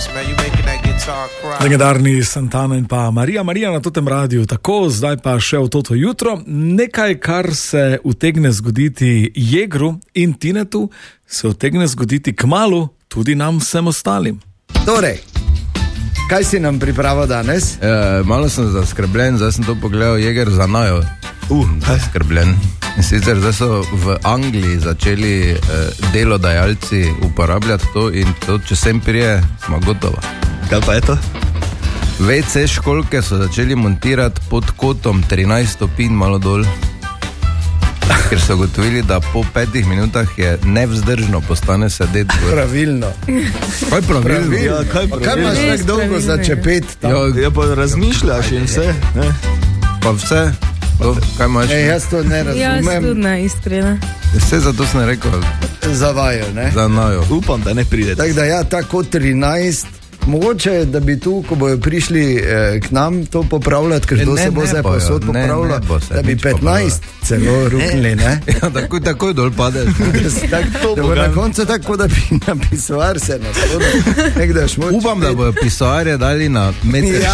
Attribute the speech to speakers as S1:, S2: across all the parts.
S1: Legendarni Santana in pa Marija na totem radiju. Tako, zdaj pa še v toto jutro. Nekaj, kar se utegne zgoditi Jegru in Tinetu, se utegne zgoditi kmalu tudi nam vsem ostalim.
S2: Torej, kaj si nam pripravil danes?
S3: Malo sem zaskrbljen, zdaj sem to pogledal, Jeger za najo. Zaskrbljen. In sicer zdaj so v Angliji začeli delodajalci uporabljati to in to, če sem prije, smo gotova.
S4: Kaj pa je to?
S3: WC školke so začeli montirati pod kotom 13 stopinj malo dol, ker so gotovili, da po 5 minutah je nevzdržno postane sedeti.
S2: Pravilno.
S3: Kaj pravilno?
S4: Ja, kaj
S2: imaš nek dolgo začepeti tam?
S4: Ja, pa razmišljaš in vse, ne?
S3: Pa vse? Kaj imaš?
S2: Jaz to ne razumem.
S5: Jaz tudi ne, iskreno.
S3: Vse zato sem rekel.
S2: Zavajo, ne?
S3: Za najo.
S4: Upam, da ne pride.
S2: Tako da ja, tako 13. Mogoče, da bi tu, ko bojo prišli k nam to popravljati, ker to se bo zdaj posod popravljati, da bi 15 celo ruknili, ne?
S3: Ja, takoj dol padeš.
S2: Da bo na koncu tako, da bi na pisoar se naspodil.
S3: Upam, da bojo pisoarje dali na meter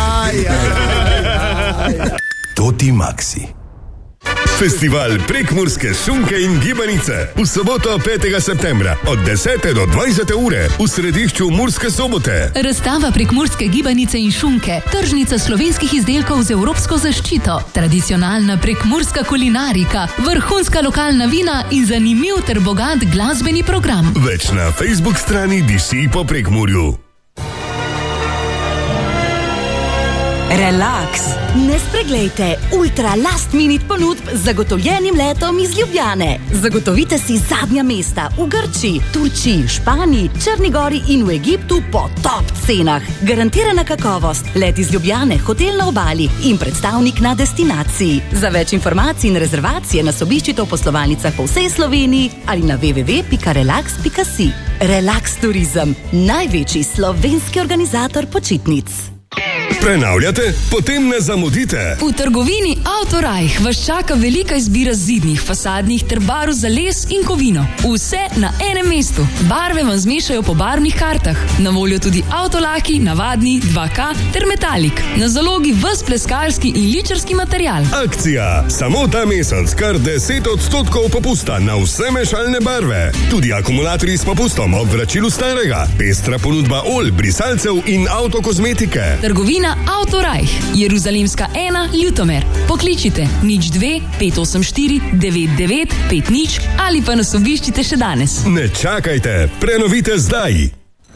S3: 6.
S6: Toti Maxi. Festival prekmurske šunke in gibanice v soboto 5. septembra od 10. do 20. ure v središču Murske Sobote.
S7: Razstava prekmurske gibanice in šunke, tržnica slovenskih izdelkov z evropsko zaščito, tradicionalna prekmurska kulinarika, vrhunska lokalna vina in zanimiv ter bogat glasbeni program.
S6: Več na Facebook strani Diši po Prekmurju.
S8: Relax. Ne spreglejte ultra last minute ponudb z zagotovljenim letom iz Ljubljane. Zagotovite si zadnja mesta v Grčiji, Turčiji, Španiji, Črni Gori in v Egiptu po top cenah. Garantirana kakovost, let iz Ljubljane, hotel na obali in predstavnik na destinaciji. Za več informacij in rezervacije nas obiščite v poslovalnicah po vsej Sloveniji ali na www.relax.si. Relax Turizem, največji slovenski organizator počitnic.
S6: Prenavljate? Potem ne zamudite.
S7: V trgovini Autorajh vas čaka velika izbira zidnih, fasadnih ter barv za les in kovino. Vse na enem mestu. Barve vam zmešajo po barvnih kartah. Na voljo tudi avtolaki, navadni, 2K ter metalik. Na zalogi ves pleskarski in ličarski material.
S6: Akcija. Samo ta mesec kar 10% popusta na vse mešalne barve. Tudi akumulatorji s popustom ob vračilu starega. Pestra ponudba olj, brisalcev in avtokozmetike.
S7: Trgovina Autorajh, Jeruzalemska 1, Ljutomer. Pokličite 02 584 9950 ali pa nas obiščite še danes.
S6: Ne čakajte, prenovite zdaj.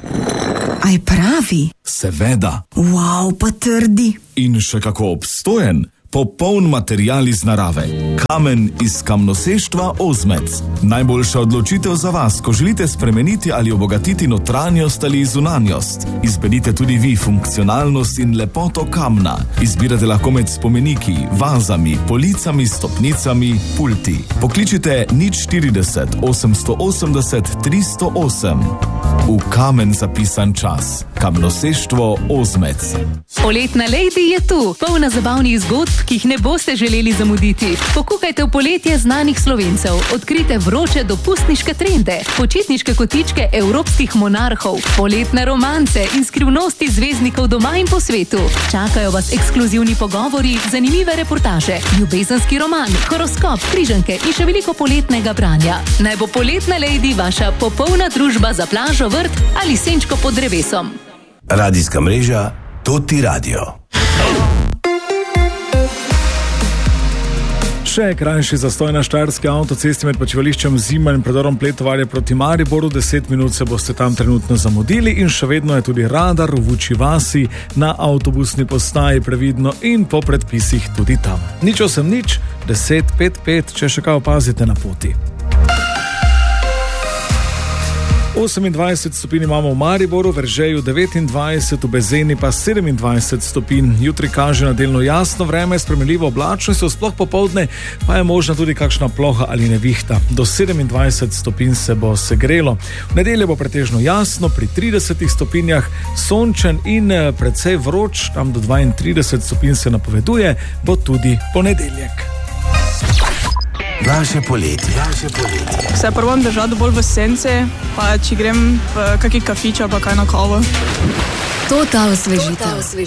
S9: Aj pravi?
S10: Seveda.
S9: Wow, pa trdi.
S10: In še kako obstojen. Popoln material iz narave. Kamen iz kamnoseštva Ozmec. Najboljša odločitev za vas, ko želite spremeniti ali obogatiti notranjost ali zunanjost. Izberite tudi vi funkcionalnost in lepoto kamna. Izbirate lahko med spomeniki, vazami, policami, stopnicami, pulti. Pokličite 040 880 308. V kamen zapisan čas. Kamnoseštvo Ozmec.
S7: Poletna lejdi je tu, polna zabavnih zgodb, ki jih ne boste želeli zamuditi. Pokukajte v poletje znanih Slovencev, odkrite vroče dopustniške trende, počitniške kotičke evropskih monarhov, poletne romance in skrivnosti zvezdnikov doma in po svetu. Čakajo vas ekskluzivni pogovori, zanimive reportaže, ljubezenski roman, horoskop, križanke in še veliko poletnega branja. Naj bo poletna lejdi vaša popolna družba za plažo, vrt ali senčko pod drevesom.
S6: Radijska mreža Toti Radio.
S1: Še krajši zastoj na štajerski avtocesti med počivališčem Zima in predorom Pletovarje proti Mariboru. 10 minut se boste tam trenutno zamudili in še vedno je tudi radar v Vučji vasi na avtobusni postaji, previdno in po predpisih tudi tam. 080 10 55, če še kaj opazite na poti. 28 stopinj imamo v Mariboru, v Veržeju 29, v Bezeni pa 27 stopinj. Jutri kaže na delno jasno vreme, spremenljivo oblačnost, sploh popoldne pa je možna tudi kakšna ploha ali nevihta. Do 27 stopinj se bo segrelo. V nedeljo bo pretežno jasno, pri 30 stopinjah, sončen in precej vroč, tam do 32 stopinj se napoveduje, bo tudi ponedeljek.
S5: Naše poletje.
S11: Se probam držati bolj v senci, pa če grem v kakšen kafič ali pa kaj na kavo.
S12: To ta osvežitev.